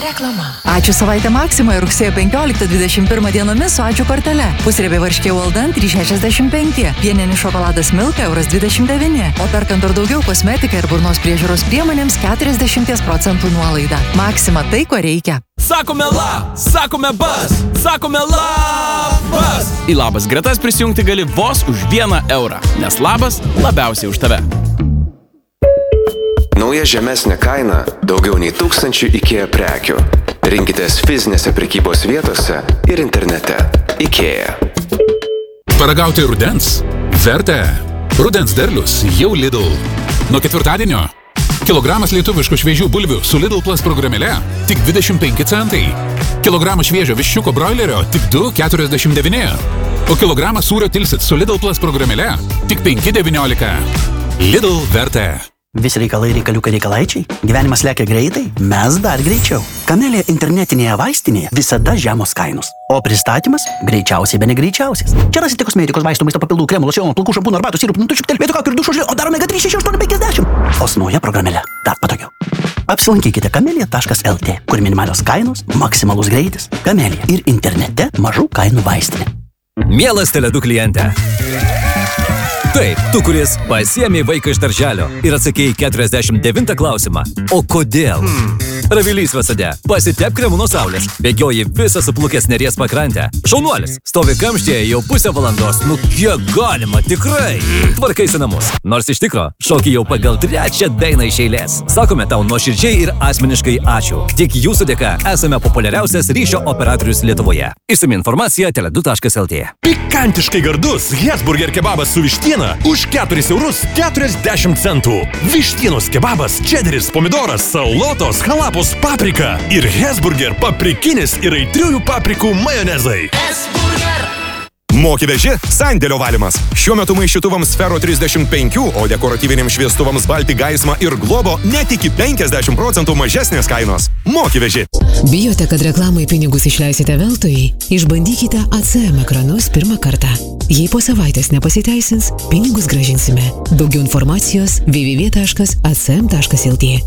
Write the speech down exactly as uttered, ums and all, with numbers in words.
Reklama. Ačiū savaitę Maksimoje rugsėjo penkioliktą dvidešimt pirmą dienomis su ačiū kortele. Pusriebė varškė Walden trys šešiasdešimt penki, pieninis šokoladas Milka euras dvidešimt devyni, o perkant ar daugiau kosmetikai ir burnos priežiūros priemonėms keturiasdešimt procentų nuolaida. Maksima tai, ko reikia. Sakome la, sakome bas, sakome labas. Į labas gretas prisijungti gali vos už vieną eurą, nes labas labiausiai už tave. Nauja žemesnė kaina daugiau nei tūkstančių IKEA prekių. Rinkitės fizinėse prekybos vietose ir internete. IKEA. Paragauti rudens? Verta. Rudens derlius jau Lidl. Nuo ketvirtadienio kilogramas lietuviškų šviežių bulvių su Lidl Plus programėle tik dvidešimt penki centai. Kilogramas šviežio viščiuko broilerio tik du keturiasdešimt devyni. O kilogramas sūrio Tilsit su Lidl Plus programėle tik penki devyniolika. Lidl verta. Visi reikalai reikaliukai reikalaičiai. Gyvenimas lekia greitai, mes dar greičiau. Kamelė internetinėje vaistinėje visada žemos kainos. O pristatymas greičiausiai be negreičiausias. Čia rasite kosmetikos, vaistų, maisto papildų, kremų, locionų, plaukų, šampūnų, arbatų, sirupų, nutučių, telpėtų kaukių ir dušo žilio, o dar omega trys šeši aštuoni penkiasdešimt. O su nauja programėle dar patogiau. Apsilankykite kamelija taškas el tė, kur minimalios kainos, maksimalus greitis. Kamelija ir internete mažų kainų vaistinė. Mielas Tele du kliente. Taip, tu, kuris pasiėmė vaiką iš darželio ir atsakėjai keturiasdešimt devintą klausimą. O kodėl? Hmm. Ravilys Vasade, pasitep kremu nuo saulės, bėgioji visą suplukęs Neries pakrantę. Šaunuolis, stovi kamštyje jau pusę valandos, nu kiek galima, tikrai. Tvarkaisi namus, nors iš tikro, šoki jau pagal trečią dainą iš eilės. Sakome tau nuoširdžiai ir asmeniškai ačiū. Tik jūsų dėka esame populiariausias ryšio operatorius Lietuvoje. Išsami informacija tele du taškas el tė. Pikantiškai gardus Hesburger kebabas su vištiena už keturis eurus keturiasdešimt centų. Vištienos kebabas, čederis, pomidoras, salotos, halapos, paprika ir Hesburger paprikinis ir aitriųjų paprikų majonezai. Hesburger! Moki veži, sandėlio valymas. Šiuo metu maišytuvams Sfero trisdešimt penki, o dekoratyviniams šviestuvams Balti Gaisma ir Globo net iki penkiasdešimt procentų mažesnės kainos. Moki veži. Bijote, kad reklamai pinigus išleisite veltui? Išbandykite A C M ekranus pirmą kartą. Jei po savaitės nepasiteisins, pinigus grąžinsime. Daugiau informacijos w w w taškas a c m taškas el tė.